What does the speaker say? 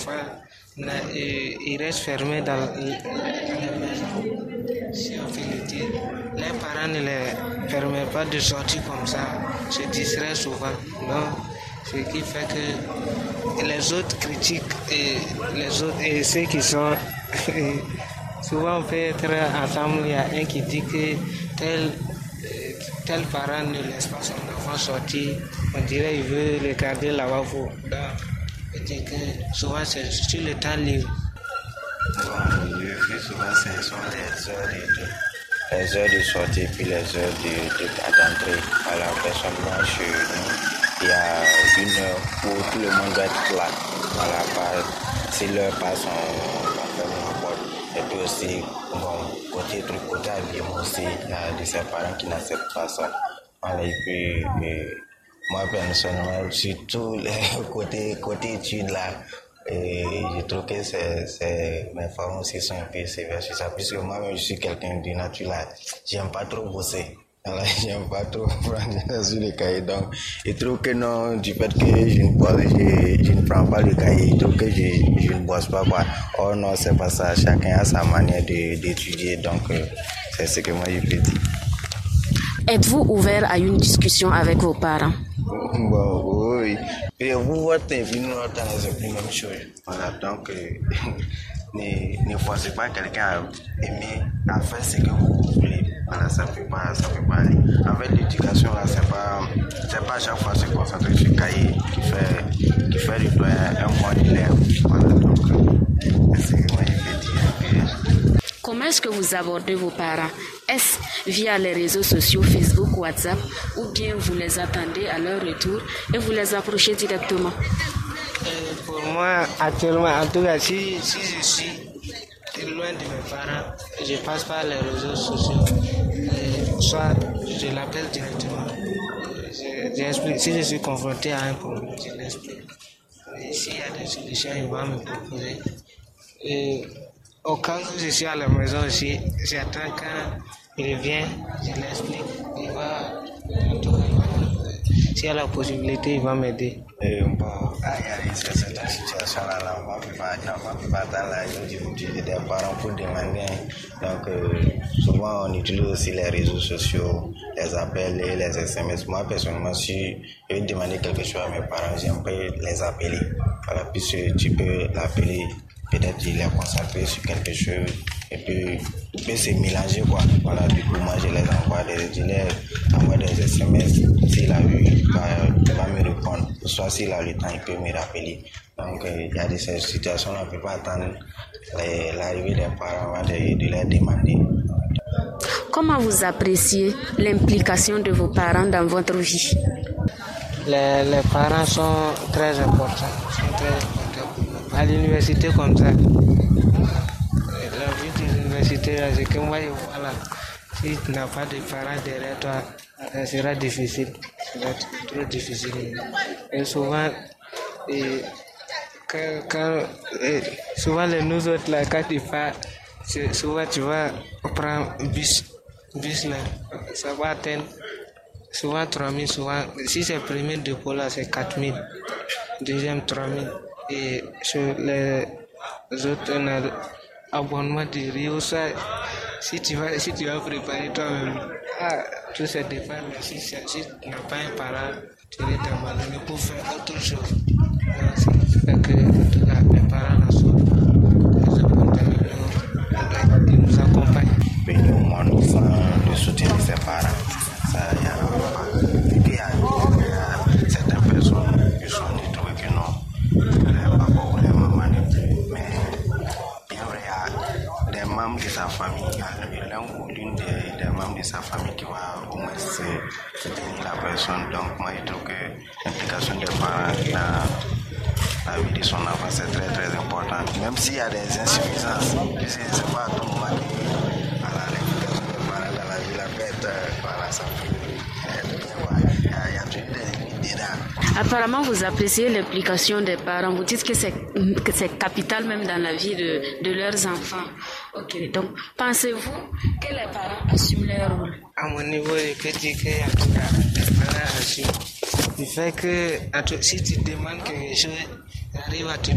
parfois, ils restent fermés dans la maison, si on peut le dire. Les parents ne les permettent pas de sortir comme ça, se distraient souvent. Donc, ce qui fait que les autres critiquent et ceux qui sont... souvent on peut être ensemble, il y a un qui dit que tel parent ne laisse pas son enfant sortir, on dirait qu'il veut le garder là-bas. Je dis que souvent c'est sur le temps libre. Bon, le plus souvent ce sont les heures de sortie puis les heures d'entrée. Alors personnellement chez nous, il y a une heure où tout le monde doit être là. Voilà, si l'heure passe, on ferme la porte. Et puis aussi, bon, côté habillement aussi, il y a de ces parents qui n'acceptent pas ça. Voilà, et puis, moi personnellement, surtout les côté études là, et je trouve que mes parents aussi sont un peu sévères sur ça, puisque moi-même je suis quelqu'un de nature là, j'aime pas trop bosser. Alors, j'aime pas trop prendre sur les cahiers, donc je trouve que non, du fait que je ne prends pas le cahier, je trouve que je ne bosse pas quoi. Oh non, c'est pas ça, chacun a sa manière d'étudier, donc c'est ce que moi je peux dire. Êtes-vous ouvert à une discussion avec vos parents? Bon, oui. Et vous, votre vie, nous, c'est la même chose. Voilà, donc ne forcez pas quelqu'un à aimer, à faire ce que vous voulez. Voilà, ça peut pas aller. En fait, l'éducation là, c'est pas à chaque fois se concentrer sur le cahier qui fait du doigt un bon élève. Voilà, donc c'est ce que moi je vais dire. Comment est-ce que vous abordez vos parents? Est-ce via les réseaux sociaux, Facebook, WhatsApp, ou bien vous les attendez à leur retour et vous les approchez directement? Pour moi, actuellement, en tout cas, si je suis loin de mes parents, je passe par les réseaux sociaux. Soit je l'appelle directement. J'explique. Si je suis confronté à un problème, je l'explique. S'il y a des solutions, il va me proposer. Au cas où je suis à la maison aussi, j'attends quand il vient, je l'explique. Il va, s'il y a la possibilité, il va m'aider. Bon, il y a cette situation-là, on ne peut pas attendre la journée des parents pour demander. Donc, souvent, on utilise aussi les réseaux sociaux, les appels et les SMS. Moi, personnellement, si je veux demander quelque chose à mes parents, j'aimerais les appeler. Voilà, puisque tu peux l'appeler. Peut-être il est concentré sur quelque chose et puis il peut se mélanger quoi. Voilà, du coup moi je les envoie des SMS. S'il a vu, il va me répondre. Soit s'il a le temps, il peut me rappeler. Donc il y a ces situations là, on ne peut pas attendre l'arrivée des parents avant de leur demander. Comment vous appréciez l'implication de vos parents dans votre vie? Les parents sont très importants. À l'université comme ça, la vie de l'université, c'est que moi, voilà, si tu n'as pas de parents derrière toi, ça sera difficile, ça sera trop difficile. Et souvent, souvent nous autres, là, quand tu pars, souvent tu vas prendre bus là, ça va atteindre souvent 3000, souvent, si c'est le premier dépôt là, c'est 4000, deuxième 3000. Et sur les autres, on a abonnement de Rio, ça, si tu vas préparer toi-même, tout ça dépend, mais si tu n'as pas un parent, tu es abandonné pour faire autre chose. C'est fait que les parents nous accompagnent. Nous, on sans le soutien de ses parents. Ça, il y a certaines personnes qui sont trouvent que non. Membres de sa famille, l'un ou l'une des membres de sa famille qui va au moins soutenir la personne. Donc moi je trouve que l'implication des parents dans la vie de son enfant c'est très très important. Même s'il y a des insuffisances, puisque c'est pas à tout moment l'implication des parents dans la vie la fête, voilà, ça peut il y a toujours des limites. Apparemment, vous appréciez l'implication des parents. Vous dites que c'est capital même dans la vie de leurs enfants. Ok, donc pensez-vous que les parents assument leur rôle? À mon niveau, je peux dire que en tout cas, les parents assument. Du fait que si tu demandes quelque chose, ils arrivent à te